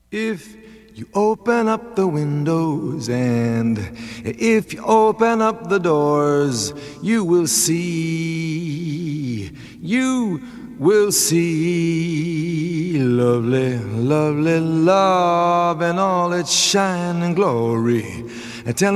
If you open up the windows and if you open up the doors, you will see lovely, lovely love in all its shine and glory.